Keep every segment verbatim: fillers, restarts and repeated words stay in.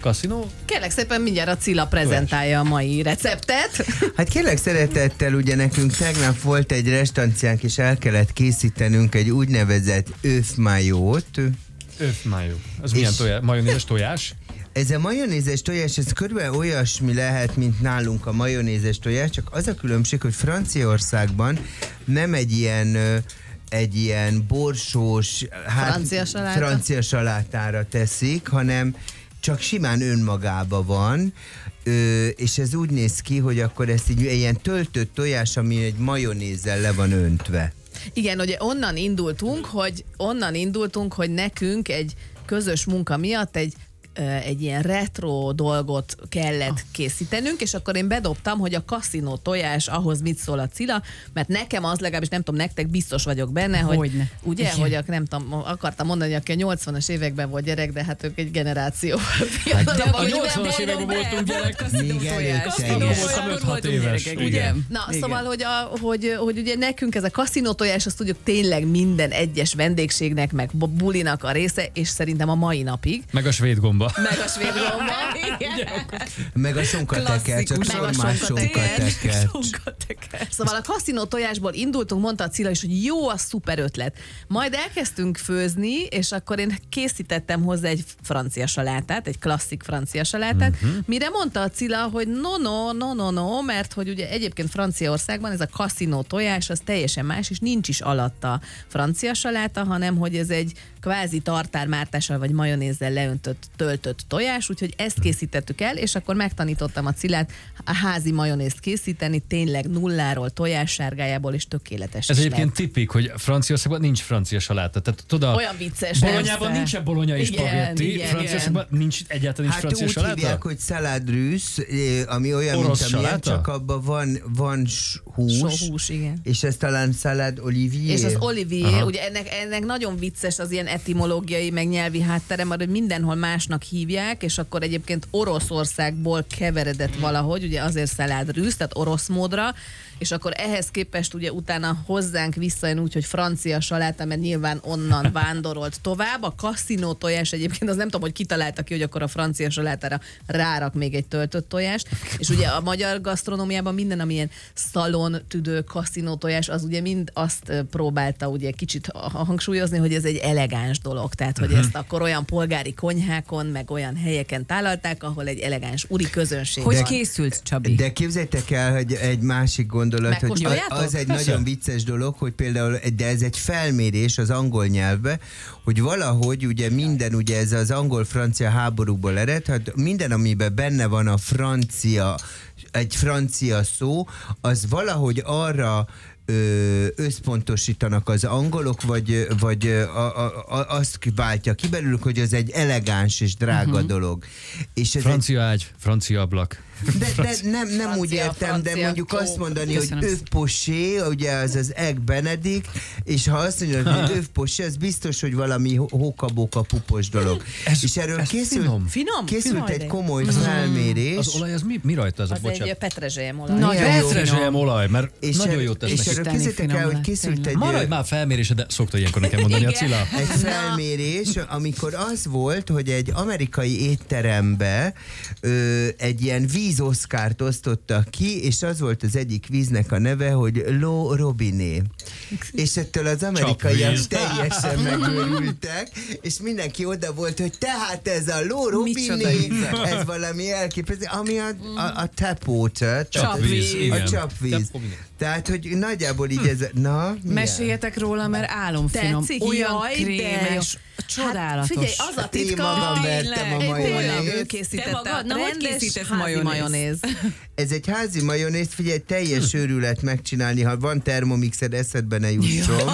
Kaszinó? Kérlek szépen, mindjárt a Cilla prezentálja a mai receptet. Hát kérlek szeretettel, ugye nekünk tegnap volt egy restanciánk, és el kellett készítenünk egy úgynevezett öfmajót. Öfmájú. Az milyen tojás? Majonézes tojás? Ez a majonézes tojás, ez körülbelül olyasmi lehet, mint nálunk a majonézes tojás, csak az a különbség, hogy Franciaországban nem egy ilyen... egy ilyen borsós, hát, francia, saláta. francia salátára teszik, hanem csak simán önmagába van, ö, és ez úgy néz ki, hogy akkor ezt így ilyen töltött tojás, ami egy majonézzel le van öntve. Igen, ugye onnan indultunk, hogy onnan indultunk, hogy nekünk egy közös munka miatt egy egy ilyen retro dolgot kellett készítenünk, és akkor én bedobtam, hogy a kaszinó tojás, ahhoz mit szól a Cilla, mert nekem az legalábbis, nem tudom, nektek biztos vagyok benne, hogy Hogyne. ugye, Igen. hogy nem tudom, akartam mondani, hogy aki a nyolcvanas években volt gyerek, de hát ők egy generáció. Hát, de a nyolcvanas években voltunk gyerek. Még előtte Én is. voltam öt-hat éves. Igen. Na, Igen. szóval, hogy, a, hogy, hogy ugye nekünk ez a kaszinó tojás, azt tudjuk tényleg minden egyes vendégségnek, meg bulinak a része, és szerintem a mai napig. Meg a svéd gomba. Meg a svéd gomba. Meg a sonkateker, csak Meg a formás sonkateker. sonkateker. Szóval a kaszinó tojásból indultunk, mondta a Cilla is, hogy jó, az szuper ötlet. Majd elkezdtünk főzni, és akkor én készítettem hozzá egy francia salátát, egy klasszik francia salátát, uh-huh. mire mondta a Cilla, hogy no, no, no, no, no, mert hogy ugye egyébként Franciaországban ez a kaszinó tojás, az teljesen más, és nincs is alatta francia saláta, hanem hogy ez egy kvázi tartármártással vagy majonézzel leöntött, töltött tojás, úgyhogy ezt készítettük el, és akkor megtanítottam a Cillát a házi majonézt készíteni, tényleg nulláról, tojássárgájából, és tökéletes. Ez is egyébként lett. tipik, hogy Franciaországban nincs francia saláta. Tehát tudod, Olyan vicces. Bolonyában persze. nincsen bolonyai Igen, spagetti, igen, Franciaországban nincs egyáltalán nincs Hát francia úgy saláta? hívják, hogy salade-russe, ami olyan, Orosz mint amilyen, saláta? csak abban van, van s- hús, Sóhús, igen. és ez talán salade olivier. És az Olivier, Aha. ugye ennek, ennek nagyon vicces az ilyen etimológiai, meg nyelvi háttere, mert hogy mindenhol másnak hívják, és akkor egyébként Oroszországból keveredett valahogy, ugye azért salade-russe, tehát orosz módra, és akkor ehhez képest ugye utána hozzánk visszajön úgy, hogy francia saláta, mert nyilván onnan vándorolt tovább. A kaszinó tojás egyébként, az nem tudom, hogy kitalálta ki, hogy akkor a francia salátára rárak még egy töltött tojást, és ugye a magyar gasztronómiában minden, amilyen szalon, tüdő, kaszinó tojás, az ugye mind azt ö, próbálta ugye kicsit hangsúlyozni, hogy ez egy elegáns dolog, tehát hogy ezt akkor olyan polgári konyhákon, meg olyan helyeken tálalták, ahol egy elegáns uri közönség Hogy van. készült, Csabi? De képzeljétek el, hogy egy másik gondolat, hogy Megkóstoljátok? az egy Persze. nagyon vicces dolog, hogy például, de ez egy felmérés az angol nyelvbe, hogy valahogy ugye minden, ugye ez az angol-francia háborúból ered, hát minden, amiben benne van a francia, egy francia szó, az valahogy arra ö, összpontosítanak az angolok, vagy, vagy a, a, a, azt váltja ki belőlük, hogy ez egy elegáns és drága uh-huh. dolog. És ez Francia ágy, francia ablak. de, de nem, nem Francia, úgy értem, de francia. mondjuk azt mondani, Köszönöm. hogy œuf poché, ugye az az egg benedict, és ha azt mondja, hogy œuf poché, az biztos, hogy valami hókabóka pupos dolog. Ez- és erről ez készült, finom. Finom? készült Finom, egy de- komoly felmérés. Az olaj, az mi, mi rajta ez a Az bocsánat? egy petrezselyem olaj. Nagy- Milyen jó. Petrezselyem olaj, mert És, nagyon er- jót tesz és neki. erről Isteni készítek el, finom hogy lett, készült tényleg. egy... Maradj már felmérése, de szokta ilyenkor nekem mondani a Cilla. Egy felmérés, amikor az volt, hogy egy amerikai étterembe ö, egy ilyen vízoszkárt osztottak ki, és az volt az egyik víznek a neve, hogy L'eau robinet. És ettől az amerikaiak Csapvíz. teljesen megőrültek, és mindenki oda volt, hogy tehát ez a L'eau Micsoda robinet, íze. ez valami elképesztő, ami a, a, a tap water, Csapvíz, a igen. csapvíz. Tehát, hogy nagyjából így ez... Na, milyen? Meséljetek róla, mert álomfinom. Tetszik? Olyan Jaj, de krémes, csodálatos. Hát figyelj, az a Én titka, magam Tényleg. vertem a Én Tényleg majonézt. ő készítette. Te magad? Na, hogy Rendes készítesz házi majonézt? majonéz. Ez egy házi majonézt, figyelj, teljes őrület megcsinálni, ha van termomixed, eszedbe ne jusson.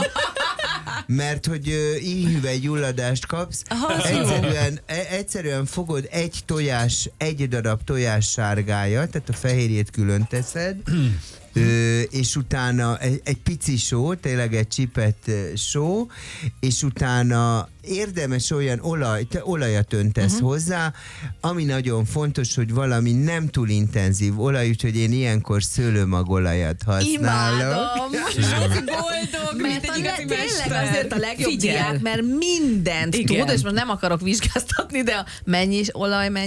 Mert hogy ö, íhüvelygyulladást kapsz, Aha, egyszerűen, e, egyszerűen fogod egy tojás, egy darab tojás sárgája, tehát a fehérjét külön teszed, Ö, és utána egy, egy pici só, tényleg egy csipet ö, só, és utána érdemes olyan olaj, te olajat öntesz uh-huh. hozzá, ami nagyon fontos, hogy valami nem túl intenzív olaj, úgyhogy én ilyenkor szőlőmagolajat használok. Imádom! Boldog, Mert a, le, tényleg azért a legjobb diák, mert mindent Igen. tud, és most nem akarok vizsgáztatni, de a mennyi olaj, mennyi